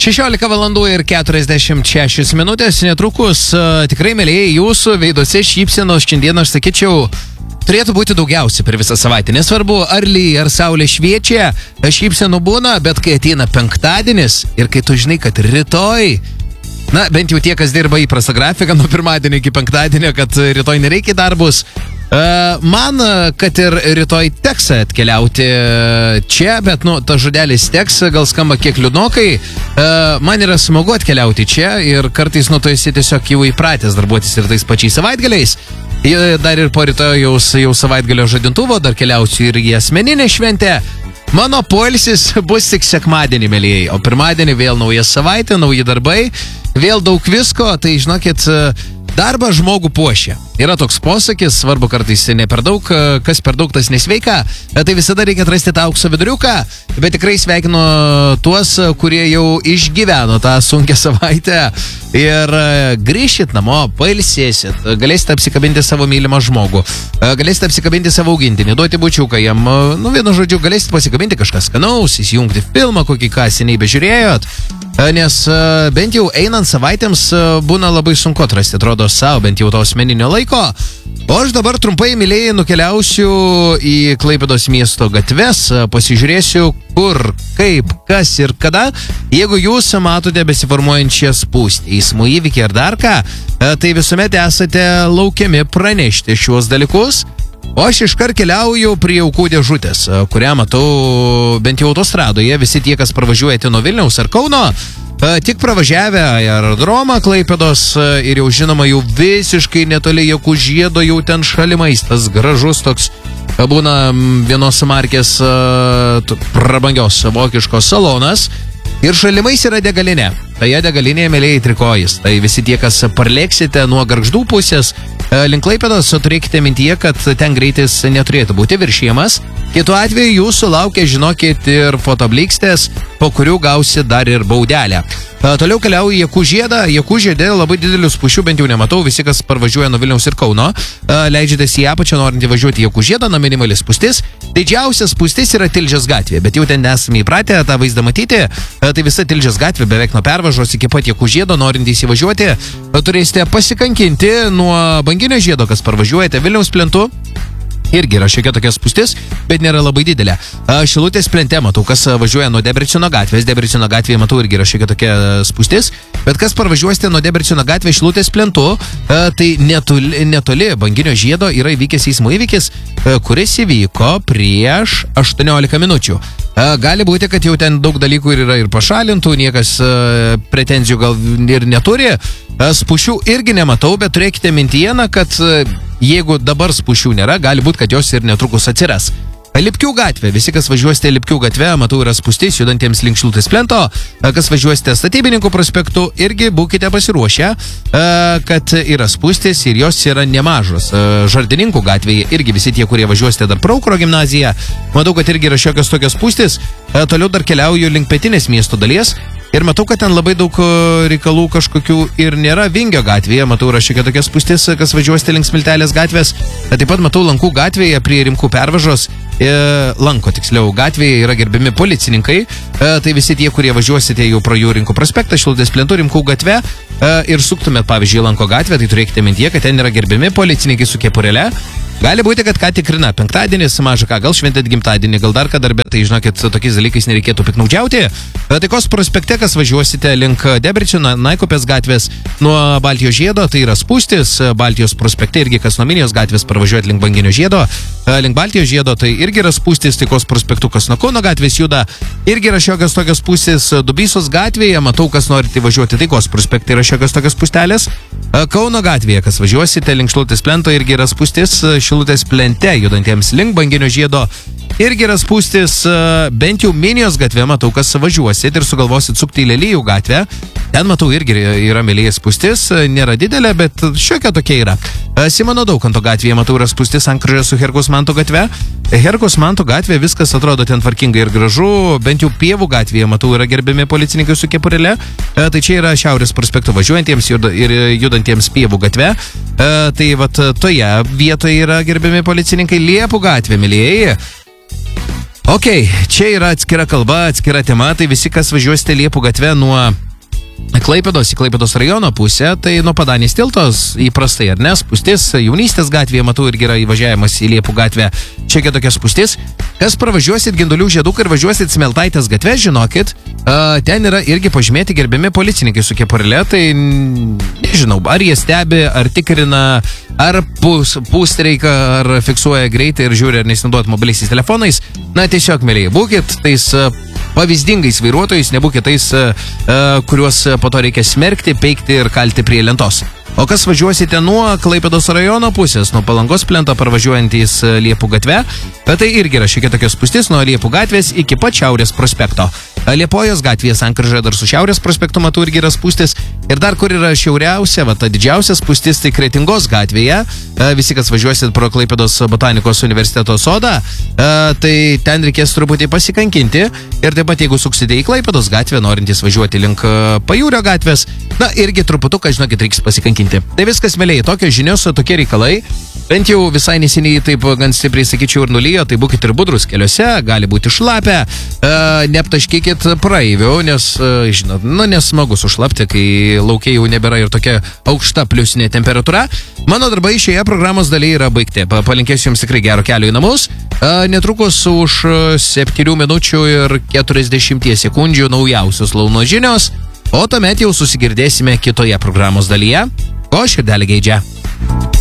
16 valandų ir 46 minutės, netrukus tikrai, mėlyjei, jūsų veiduose šypsenos šiandien, aš sakyčiau, turėtų būti daugiausiai per visą savaitę. Nesvarbu, ar lyja, ar saulė šviečia, šypsenų būna, bet kai ateina penktadienis ir kai tu žinai, kad rytoj, na, bent jau tie, kas dirba įprastą grafiką nuo pirmadienio iki penktadienio, kad rytoj nereikia darbus, man, kad ir rytoj teks atkeliauti čia, bet, tas žodelis teks, gal skamba kiek liūdnokai, man yra smagu atkeliauti čia ir kartais, tu esi tiesiog jau įpratęs darbuotis ir tais pačiais savaitgaliais. Dar ir po rytojaus jau savaitgalio žadintuvo, dar keliausiu ir į asmeninę šventę. Mano poilsis bus tik sekmadienį, mėlyjei, o pirmadienį vėl nauja savaitė, nauji darbai, vėl daug visko, tai žinokit, darbą žmogų puošia. Yra toks posakis, svarbu kartais ne per daug, kas per daug tas nesveika, tai visada reikia atrasti tą aukso viduriuką, bet tikrai sveikinu tuos, kurie jau išgyveno tą sunkią savaitę ir grįšit namo, pailsėsit, galėsite apsikabinti savo mylimą žmogų, galėsite apsikabinti savo augintinį, duoti bučiuką jam, vienu žodžiu, galėsite pasikabinti kažkas skanaus, įsijungti filmą, kokį ką seniai bežiūrėjot, nes bent jau einant savaitėms būna labai sunku atrasti, atrodo, savo bent jau to asmeninio laiko. O aš dabar trumpai, mėlyjei, nukeliausiu į Klaipėdos miesto gatves, pasižiūrėsiu kur, kaip, kas ir kada. Jeigu jūs matote besiformuojančią spūstį, eismo įvykį ar dar ką, tai visuomet esate laukiami pranešti šiuos dalykus. O aš iškart keliauju prie aukų dėžutės, kurią matau bent jau autostradoje. Visi tie, kas pravažiuojate nuo Vilniaus ar Kauno, tik pravažiavę aerodromą Klaipėdos ir jau žinoma jau visiškai netoli Jokūžiedo, jau ten šalimais tas gražus toks būna vienos markės prabangios vokiškos salonas ir šalimais yra degalinė. Toje degalinėje, mėlyjei, Trikojis. Tai visi tie, kas parlėksite nuo Gargždų pusės link Klaipėdos, turėkite mintyje, kad ten greitis neturėtų būti viršijamas. Kitu atveju jūsų laukia, žinokit, ir fotoblikstės, po kurių gausi dar ir baudelę. Toliau keliauju į Jokūžiedą. Jokūžiede labai didelių spūsčių bent jau nematau. Visi, kas parvažiuoja nuo Vilniaus ir Kauno, leidžiatės į apačią, norint įvažiuoti į Jokūžiedą, na, minimali spūstis. Didžiausia spūstis yra Tilžės gatvė, bet jau ten nesame įpratę tą vaizdą matyti. Tai visa Tilžės gatvė beveik nuo pervažos iki pat Jokūžiedo, norint įsivažiuoti, turėsite pasikankinti nuo Banginio žiedo, kas parvažiuojate Vilniaus plentu. Irgi yra šiokia tokia spūstis, bet nėra labai didelė. Šilutės plente matau, kas važiuoja nuo Debrecino gatvės. Debrecino gatvėje matau irgi yra šiokia tokia spūstis, bet kas parvažiuosite nuo Debrecino gatvės Šilutės plentu, tai netoli Banginio žiedo yra įvykęs eismo įvykis, kuris įvyko prieš 18 minučių. Gali būti, kad jau ten daug dalykų yra ir pašalintų, niekas pretenzijų gal ir neturi. Spūšių irgi nematau, bet turėkite mintyje, kad jeigu dabar spūšių nėra, gali būti, kad jos ir netrukus atsiras. Lipkių gatvė. Visi, kas važiuosite Lipkių gatvę, matau, yra spūstis judantiems link Šilutės plento. Kas važiuosite Statybininkų prospektu, irgi būkite pasiruošę, kad yra spūstis ir jos yra nemažos. Žardininkų gatvėje irgi visi tie, kurie važiuosite dar Praukuro gimnaziją, matau, kad irgi yra šiokios tokios spūstis. Toliau dar keliauju link pietinės miesto dalies. Ir matau, kad ten labai daug reikalų kažkokių ir nėra. Vingio gatvėje, matau, yra šiokia tokia spūstis, kas važiuosite link Smiltelės gatvės. Taip pat matau Lankų gatvėje prie Rimkų pervažos, Lanko tiksliau gatvėje yra gerbiami policininkai. Tai visi tie, kurie važiuosite jau pro Jūrinkų prospektą, Šilutės plentu, Rimkų gatvę ir suktumėt, pavyzdžiui, Lanko gatvę, tai turėkite mintyje, kad ten yra gerbiami policininkai su kepurėle. Gali būti, kad ką tikrina penktadienis, maža ką, gal šventėt gimtadienį, gal dar ką darbė, tai žinokit, tokiais dalykais nereikėtų piknaudžiauti. Taikos prospekte, kas važiuosite link Debrecino, Naikupės gatvės nuo Baltijos žiedo, tai yra spūstis, Baltijos prospekte irgi, kas nuo Minijos gatvės parvažiuojat link Banginio žiedo, link Baltijos žiedo, tai irgi yra spūstis, Taikos prospektu, kas nuo Kauno gatvės juda, irgi yra šiokios tokios spūstis, Dubysos gatvėje, matau, kas norite važiuoti Taikos prospekte, yra šiokios tokios spūstelės, Kauno gatvėje, kas važiuosite link Šilutės plento, irgi yra spūstis, Šilutės plente judantiems link Banginio žiedo irgi yra spūstis, bent jau Minijos gatvė, matau, kas važiuosit ir sugalvosit sukti į Lelijų gatvę. Ten matau irgi yra mėlyje spūstis, nėra didelė, bet šiokia tokia yra. Simono Daukanto gatvėje matau yra spūstis sankryža su Herkaus Manto gatve. Herkaus Manto gatvė, viskas atrodo ten tvarkingai ir gražu, bent jau Pievų gatvėje matau yra gerbiami policininkai su kepurėle. Tai čia yra Šiaurės prospektu važiuojantiems ir judantiems Pievų gatve. Tai vat toje vietoje yra gerbiami policininkai. Liepų gatvė, mėlyjeji. Ok, čia yra atskira kalba, atskira tema, tai visi, kas važiuosite Liepų gatve nuo Klaipėdos į Klaipėdos rajono pusę, tai nuo Padanės tiltos įprastai, ar ne, spūstis, Jaunystės gatvėje, matau, irgi yra įvažiavimas į Liepų gatvę, čia tokia spūstis. Kas pravažiuosit Gindulių žieduką ir važiuosit Smeltaitės gatve, žinokit, ten yra irgi pažymėti gerbiami policininkai su kepurile, tai nežinau, ar jie stebi, ar tikrina, ar pūstreiką, ar fiksuoja greitį ir žiūri, ar nesinaudoja mobiliaisiais telefonais. Na, tiesiog, mėlyje, būkit tais pavyzdingais vairuotojais, nebūkit tais, kuriuos po to reikia smerkti, peikti ir kalti prie lentos. O kas važiuosite nuo Klaipėdos rajono pusės, nuo Palangos plento parvažiuojantys Liepų gatve, tai irgi yra šiek tiek tokia spūstis nuo Liepų gatvės iki pat Šiaurės prospekto. Liepojos gatvėje sankryžoje dar su Šiaurės prospektu matau irgi yra spūstis. Ir dar kur yra šiauriausia, ta didžiausia spūstis, tai Kretingos gatvėje. Visi, kas važiuosit pro Klaipėdos botanikos universiteto sodą, tai ten reikės truputį pasikankinti. Ir taip pat, jeigu suksite į Klaipėdos gatvę, norintys važiuoti link Pajūrio gatvės, na, irgi truputuką, žinokit, reiks pasikankinti. Tai viskas, mėlyje, tokios žinios, tokie reikalai. Bent jau visai neseniai taip gan stipriai, sakyčiau, ir nulyjo, tai būkit ir budrus keliuose, gali būti šlapę, neaptaškykit praeivių, nes, žinot, nesmagu sušlapti, kai laukiai jau nebėra ir tokia aukšta pliusinė temperatūra. Mano darbai šioje programos dalyje yra baigti. Palinkėsiu jums tikrai gero kelio į namus. Netrukus už 7 minučių ir 40 sekundžių naujausios Launo žinios, o tuomet jau susigirdėsime kitoje programos dalyje, ko širdelė geidžia.